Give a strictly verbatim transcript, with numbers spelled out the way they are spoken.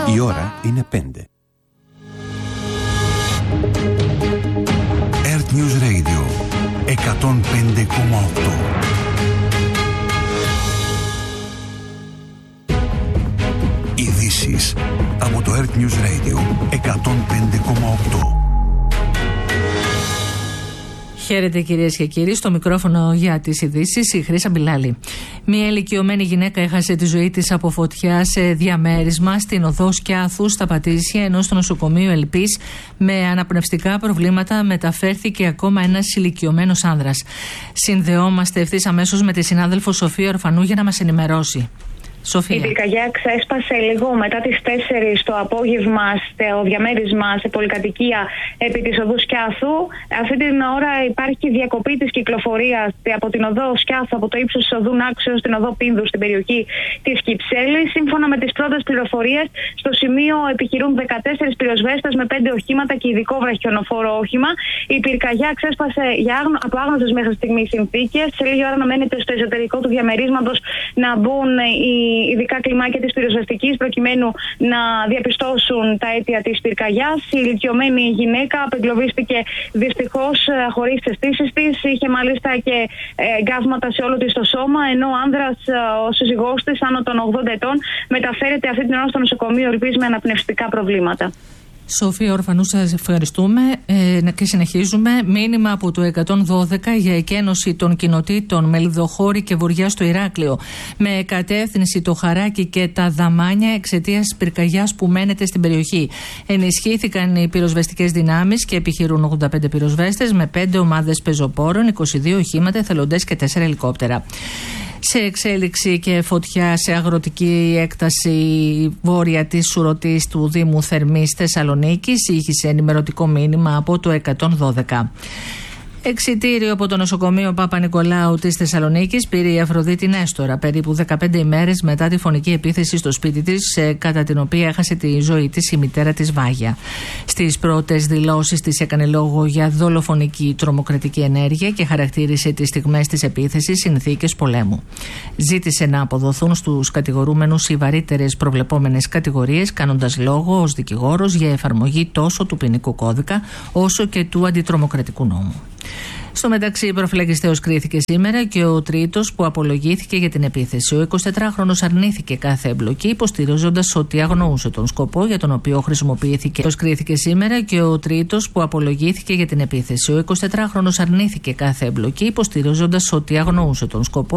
Η ώρα είναι πέντε. Earth News Radio εκατόν πέντε κόμμα οκτώ. Ειδήσεις από το Earth News Radio εκατόν πέντε κόμμα οκτώ. Χαίρετε κυρίες και κύριοι, στο μικρόφωνο για τις ειδήσεις η Χρύσα Μπιλάλη. Μια ηλικιωμένη γυναίκα έχασε τη ζωή της από φωτιά σε διαμέρισμα στην οδό Σκιάθου στα Πατήσια, ενώ στο νοσοκομείο Ελπής με αναπνευστικά προβλήματα μεταφέρθηκε ακόμα ένας ηλικιωμένος άνδρας. Συνδεόμαστε ευθύς αμέσως με τη συνάδελφο Σοφία Ορφανού για να μας ενημερώσει. Σοφία. Η πυρκαγιά ξέσπασε λίγο μετά τις τέσσερις το απόγευμα στο διαμέρισμα σε πολυκατοικία επί της οδού Σκιάθου. Αυτή την ώρα υπάρχει διακοπή της κυκλοφορίας από την οδό Σκιάθου, από το ύψος της οδού Νάξου έως την οδό Πίνδου στην περιοχή της Κυψέλης. Σύμφωνα με τις πρώτες πληροφορίες, στο σημείο επιχειρούν δεκατέσσερις πυροσβέστες με πέντε οχήματα και ειδικό βραχιονοφόρο όχημα. Η πυρκαγιά ξέσπασε για άγνω, από άγνωστες μέχρι στιγμή συνθήκες. Σε λίγη ώρα αναμένεται στο εσωτερικό του διαμερίσματος να μπουν οι ειδικά κλιμάκια της πυροσβεστικής προκειμένου να διαπιστώσουν τα αίτια της πυρκαγιάς. Η ηλικιωμένη γυναίκα απεγκλωβίστηκε δυστυχώς χωρίς τις αισθήσεις της. Είχε μάλιστα και γκάσματα σε όλο της το σώμα, ενώ ο άνδρας, ο σύζυγός της, άνω των ογδόντα ετών, μεταφέρεται αυτή την ώρα στο νοσοκομείο Ελπής με αναπνευστικά προβλήματα. Σοφία Ορφανού, σας ευχαριστούμε ε, και συνεχίζουμε. Μήνυμα από το εκατόν δώδεκα για εκένωση των κοινοτήτων Μελιδοχώρη και Βοριά στο Ηράκλειο, με κατεύθυνση το Χαράκι και τα Δαμάνια εξαιτίας πυρκαγιάς που μένεται στην περιοχή. Ενισχύθηκαν οι πυροσβεστικές δυνάμεις και επιχειρούν ογδόντα πέντε πυροσβέστες με πέντε ομάδες πεζοπόρων, είκοσι δύο οχήματα, εθελοντές και τέσσερα ελικόπτερα. Σε εξέλιξη και φωτιά σε αγροτική έκταση βόρεια της Σουρωτής του Δήμου Θερμής Θεσσαλονίκης, ήχησε ενημερωτικό μήνυμα από το εκατόν δώδεκα. Εξιτήριο από το νοσοκομείο Παπα-Νικολάου της Θεσσαλονίκης πήρε η Αφροδίτη Νέστορα, περίπου δεκαπέντε ημέρες μετά τη φωνική επίθεση στο σπίτι της, κατά την οποία έχασε τη ζωή της η μητέρα της Βάγια. Στις πρώτες δηλώσεις της έκανε λόγο για δολοφονική τρομοκρατική ενέργεια και χαρακτήρισε τις στιγμές της επίθεσης συνθήκες πολέμου. Ζήτησε να αποδοθούν στους κατηγορούμενους οι βαρύτερες προβλεπόμενες κατηγορίες, κάνοντας λόγο ως δικηγόρος για εφαρμογή τόσο του ποινικού κώδικα όσο και του αντιτρομοκρατικού νόμου. Στο μεταξύ, προφυλακιστέος κρίθηκε σήμερα και ο τρίτος που απολογήθηκε για την επίθεση. Ο εικοσιτετράχρονος αρνήθηκε κάθε εμπλοκή, υποστηρίζοντας ότι αγνοούσε τον σκοπό για τον οποίο χρησιμοποιήθηκε. Κρίθηκε σήμερα και ο τρίτος που απολογήθηκε για την επίθεση. Ο εικοσιτετράχρονος αρνήθηκε κάθε εμπλοκή, υποστηρίζοντας ότι αγνοούσε τον σκοπό